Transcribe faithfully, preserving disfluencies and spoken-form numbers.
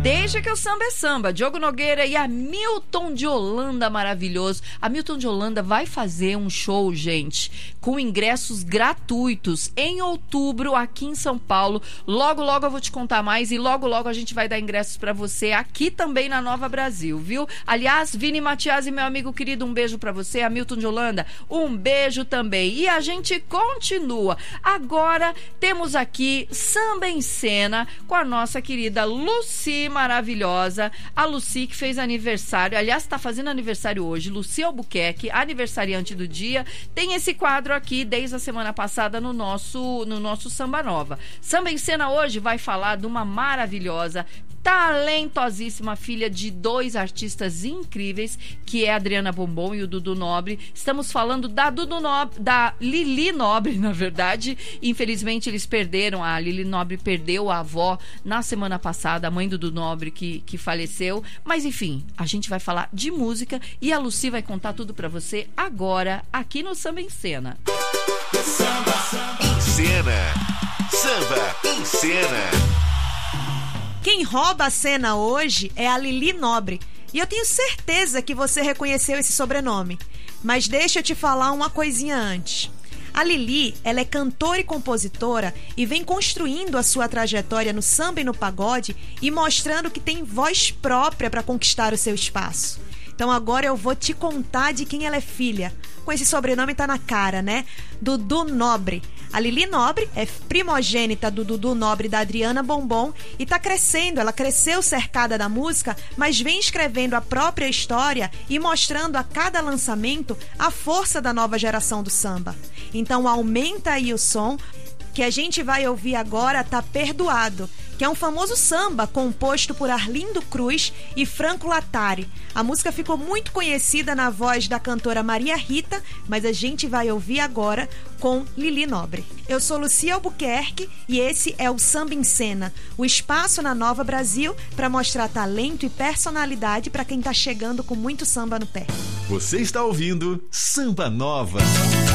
Deixa que o samba é samba. Diogo Nogueira e Hamilton de Holanda, maravilhoso. Hamilton de Holanda vai fazer um show, gente, com ingressos gratuitos em outubro aqui em São Paulo. Logo, logo eu vou te contar mais e logo, logo a gente vai dar ingressos pra você aqui também na Nova Brasil, viu? Aliás, Vini Matias e meu amigo querido, um beijo pra você. Hamilton de Holanda, um beijo também. E a gente continua. Agora temos aqui Samba em Cena com a nossa querida Lucy, maravilhosa. A Lucy que fez aniversário, aliás, está fazendo aniversário hoje, Lucy Albuquerque, aniversariante do dia, tem esse quadro aqui desde a semana passada no nosso, no nosso Samba Nova. Samba em Cena hoje vai falar de uma maravilhosa, talentosíssima filha de dois artistas incríveis, que é a Adriana Bombom e o Dudu Nobre. Estamos falando da Dudu Nobre, da Lili Nobre, na verdade. Infelizmente eles perderam, a Lili Nobre perdeu a avó na semana passada, a mãe do Dudu Nobre que, que faleceu. Mas enfim, a gente vai falar de música e a Lucy vai contar tudo pra você agora, aqui no Samba em Cena. Samba em Cena. Samba em Cena. Quem rouba a cena hoje é a Lili Nobre. E eu tenho certeza que você reconheceu esse sobrenome. Mas deixa eu te falar uma coisinha antes. A Lili, ela é cantora e compositora e vem construindo a sua trajetória no samba e no pagode e mostrando que tem voz própria para conquistar o seu espaço. Então agora eu vou te contar de quem ela é filha. Com esse sobrenome tá na cara, né? Dudu Nobre. A Lili Nobre é primogênita do Dudu Nobre e da Adriana Bombom e tá crescendo. Ela cresceu cercada da música, mas vem escrevendo a própria história e mostrando a cada lançamento a força da nova geração do samba. Então aumenta aí o som, que a gente vai ouvir agora Tá Perdoado, que é um famoso samba composto por Arlindo Cruz e Franco Latari. A música ficou muito conhecida na voz da cantora Maria Rita, mas a gente vai ouvir agora com Lili Nobre. Eu sou Lucy Albuquerque e esse é o Samba em Cena, o espaço na Nova Brasil para mostrar talento e personalidade para quem tá chegando com muito samba no pé. Você está ouvindo Samba Nova.